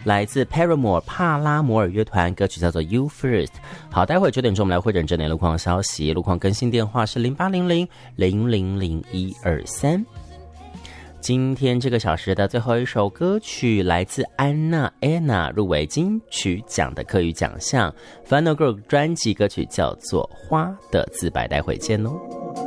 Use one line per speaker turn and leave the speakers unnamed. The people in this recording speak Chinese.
来自 Paramore 帕拉摩尔乐团，歌曲叫做 You First。 好，待会9点钟我们来会诊整点路况消息，路况更新电话是0800000123。今天这个小时的最后一首歌曲来自安娜 Anna 入围金曲奖的客语奖项 Final Girl 专辑歌曲叫做花的自白，待会见哦。